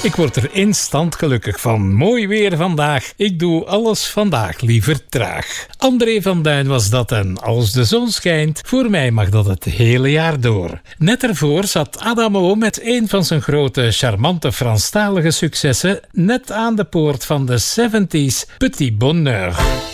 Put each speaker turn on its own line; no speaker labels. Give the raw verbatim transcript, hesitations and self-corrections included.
Ik word er instant gelukkig van. Mooi weer vandaag. Ik doe alles vandaag liever traag. André van Duin was dat en als de zon schijnt, voor mij mag dat het hele jaar door. Net ervoor zat Adamo met een van zijn grote, charmante Franstalige successen net aan de poort van de zeventig Petit Bonheur.